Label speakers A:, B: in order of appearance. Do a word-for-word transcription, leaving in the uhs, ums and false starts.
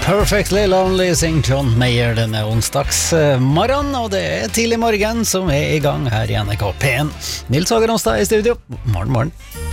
A: Perfectly Lonely, synger John Mayer denne onsdagsmorgen, og det er tidlig morgen som er i gang her i N R K P en. Nils Hager Onsdag i studio. Morgen, morgen.